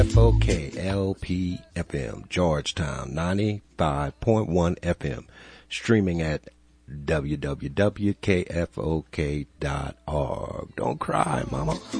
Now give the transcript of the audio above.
KFOK FM, Georgetown, 95.1 FM, streaming at www.kfok.org. Don't cry, mama.